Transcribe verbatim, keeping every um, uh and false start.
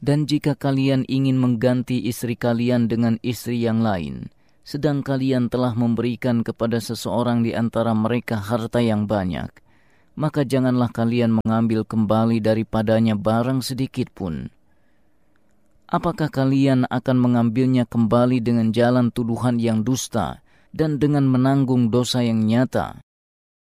Dan jika kalian ingin mengganti istri kalian dengan istri yang lain, sedang kalian telah memberikan kepada seseorang di antara mereka harta yang banyak, maka janganlah kalian mengambil kembali daripadanya barang sedikit pun. Apakah kalian akan mengambilnya kembali dengan jalan tuduhan yang dusta dan dengan menanggung dosa yang nyata?